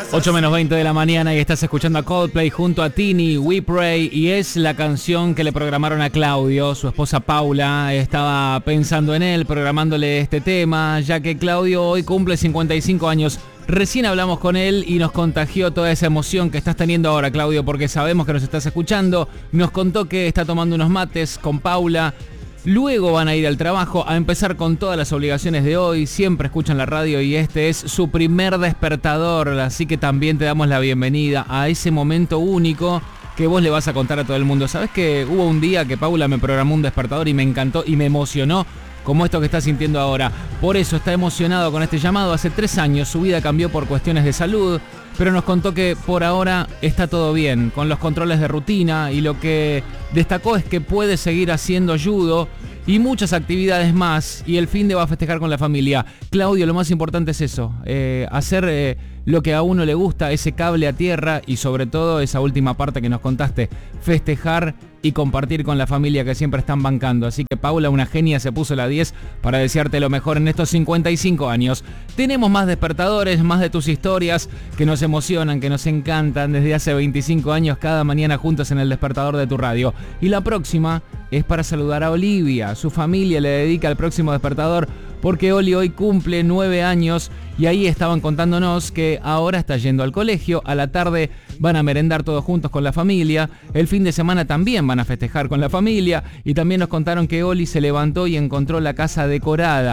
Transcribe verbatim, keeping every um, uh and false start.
ocho menos veinte de la mañana y estás escuchando a Coldplay junto a Tini, We Pray, y es la canción que le programaron a Claudio. Su esposa Paula estaba pensando en él, programándole este tema, ya que Claudio hoy cumple cincuenta y cinco años. Recién hablamos con él y nos contagió toda esa emoción que estás teniendo ahora, Claudio, porque sabemos que nos estás escuchando. Nos contó que está tomando unos mates con Paula. Luego van a ir al trabajo, a empezar con todas las obligaciones de hoy. Siempre escuchan la radio y este es su primer despertador. Así que también te damos la bienvenida a ese momento único que vos le vas a contar a todo el mundo. ¿Sabés que hubo un día que Paula me programó un despertador y me encantó y me emocionó? Como esto que está sintiendo ahora. Por eso está emocionado con este llamado. Hace tres años su vida cambió por cuestiones de salud, pero nos contó que por ahora está todo bien, con los controles de rutina, y lo que destacó es que puede seguir haciendo judo y muchas actividades más, y el fin de va a festejar con la familia. Claudio, lo más importante es eso, eh, hacer eh, lo que a uno le gusta, ese cable a tierra, y sobre todo esa última parte que nos contaste, festejar y compartir con la familia que siempre están bancando. Así que Paula, una genia, se puso la diez para desearte lo mejor en estos cincuenta y cinco años. Tenemos más despertadores, más de tus historias que nos emocionan, que nos encantan desde hace veinticinco años, cada mañana juntos en el despertador de tu radio. Y la próxima es para saludar a Olivia. Su familia le dedica el próximo despertador porque Oli hoy cumple nueve años y ahí estaban contándonos que ahora está yendo al colegio. A la tarde van a merendar todos juntos con la familia. El fin de semana también van a festejar con la familia, y también nos contaron que Oli se levantó y encontró la casa decorada.